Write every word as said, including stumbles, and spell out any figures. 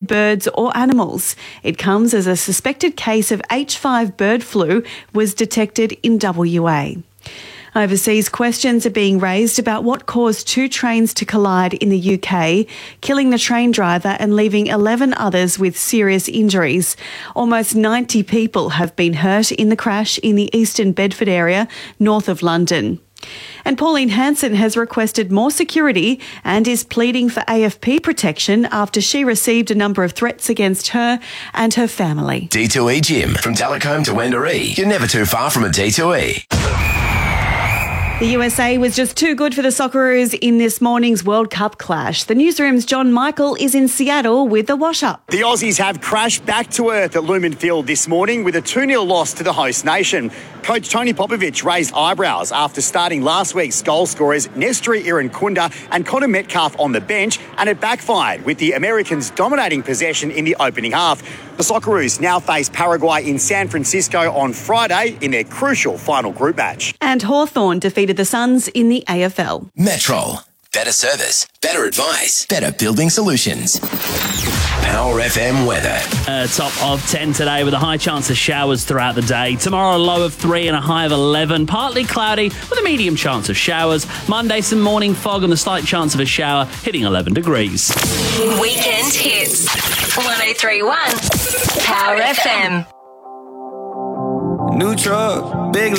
birds or animals. It comes as a suspected case of H five bird flu was detected in W A. Overseas questions are being raised about what caused two trains to collide in the U K, killing the train driver and leaving eleven others with serious injuries. Almost ninety people have been hurt in the crash in the Eastern Bedford area, north of London. And Pauline Hanson has requested more security and is pleading for A F P protection after she received a number of threats against her and her family. D two E Gym. From Talcombe to Wendouree. You're never too far from a D two E. The U S A was just too good for the Socceroos in this morning's World Cup clash. The newsroom's John Michael is in Seattle with the wash-up. The Aussies have crashed back to earth at Lumen Field this morning with a two nil loss to the host nation. Coach Tony Popovich raised eyebrows after starting last week's goal scorers Nestory Irankunda and Connor Metcalf on the bench, and it backfired with the Americans dominating possession in the opening half. The Socceroos now face Paraguay in San Francisco on Friday in their crucial final group match. And Hawthorn defeated the Suns in the A F L. Metrol. Better service, better advice, better building solutions. Power F M weather. Uh, top of ten today with a high chance of showers throughout the day. Tomorrow, a low of three and a high of eleven. Partly cloudy with a medium chance of showers. Monday, some morning fog and a slight chance of a shower, hitting eleven degrees. Weekend hits. one oh three point one Power F M. New truck, big